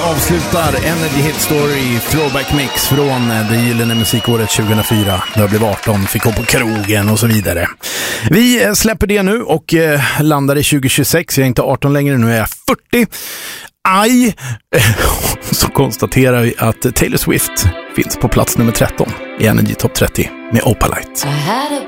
avslutar Energy Hit Story Throwback Mix från det gyllene musikåret 2004. Då jag blev 18, fick gå på krogen och så vidare. Vi släpper det nu och landar i 2026. Jag är inte 18 längre, nu är jag 40. Aj! Så konstaterar vi att Taylor Swift finns på plats nummer 13 i Energy Top 30 med Opalite. I had a